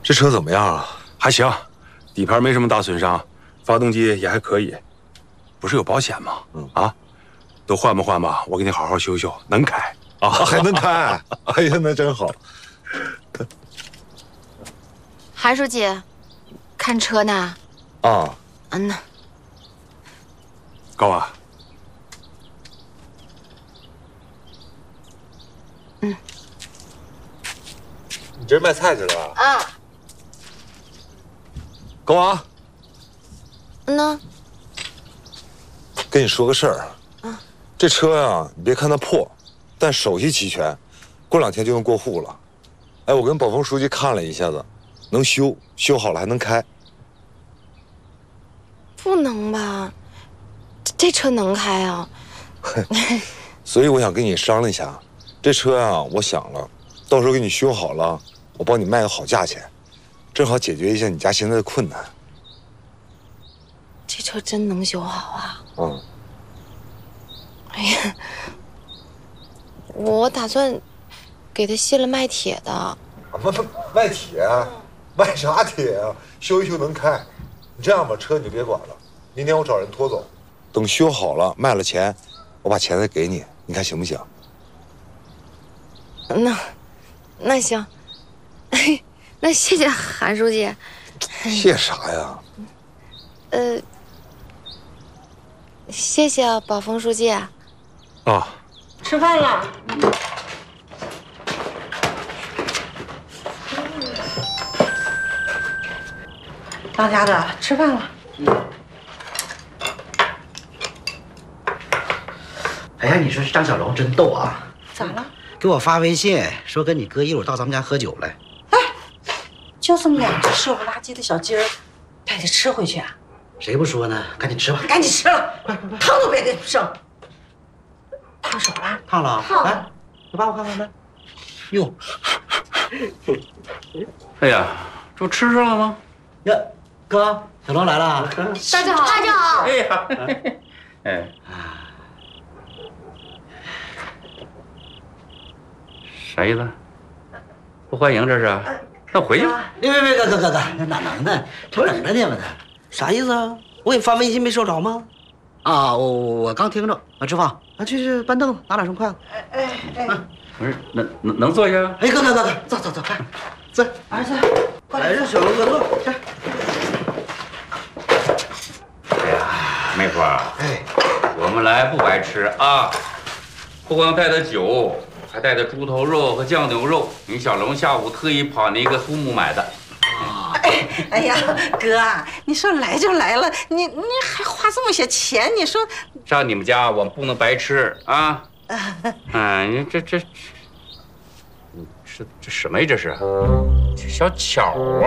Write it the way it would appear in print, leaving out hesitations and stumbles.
这车怎么样啊？ 还行，底盘没什么大损伤，发动机也还可以。不是有保险吗？啊，都换吧换吧，我给你好好修修，能开啊，还能开？哎呀，那真好。 韩书记，看车呢？ 啊， 嗯呐。 高啊。 嗯。 你这是卖菜去了吧？ 啊。 高娃。 呢？ 跟你说个事儿。啊。这车呀，你别看它破，但手续齐全，过2天就能过户了。哎，我跟保峰书记看了一下子，能修，修好了还能开。 不能吧？这车能开啊？ 所以我想跟你商量一下，这车啊，我想了，到时候给你修好了，我帮你卖个好价钱，正好解决一下你家现在的困难。 这车真能修好啊？ 嗯。 哎呀，我打算给他卸了卖铁的。 卖铁？卖啥铁啊？修一修能开。你这样吧，车你就别管了，明天我找人拖走，等修好了卖了钱，我把钱再给你，你看行不行？ 那行，那谢谢韩书记。 谢啥呀？ 谢谢保峰书记。 啊， 吃饭了。当家的，吃饭了。 哎呀，你说这张小龙真逗啊！ 咋了？ 给我发微信说跟你哥一会儿到咱们家喝酒来。 哎，就这么2只瘦不拉几的小鸡儿，带着吃回去啊？ 谁不说呢？赶紧吃吧， 赶紧吃了，汤都别给剩。烫手了？ 烫了。来，你帮我看看来。哟， 哎呀，这不吃上了吗？ 呀，哥，小龙来了。 大家好，大家好。 哎呀，哎，啥意思？不欢迎这是？那回去吧。 别，哥，哪能呢？这等着呢嘛，啥意思啊？我给你发微信没收着吗？啊，我刚听着。啊，志放，去搬凳子，拿2双筷子。 不是，能坐下？ 哎，哥，走，快，坐。儿子，快来，让小龙哥坐。来。 哎呀，妹夫，哎，我们来不白吃啊！不光带的酒，还带的猪头肉和酱牛肉。你小龙下午特意跑那个苏木买的。 哎呀，哥，你说来就来了，你还花这么些钱，你说上你们家我们不能白吃啊！你这是这什么呀？这是小巧啊！